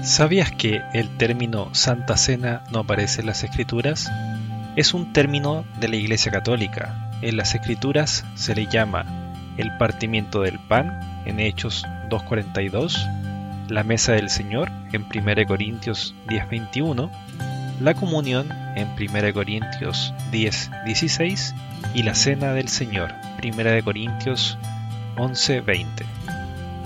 ¿Sabías que el término Santa Cena no aparece en las Escrituras? Es un término de la Iglesia Católica. En las Escrituras se le llama el partimiento del pan en Hechos 2:42, la mesa del Señor en 1 Corintios 10:21, la comunión en 1 Corintios 10:16 y la cena del Señor, 1 Corintios 11:20.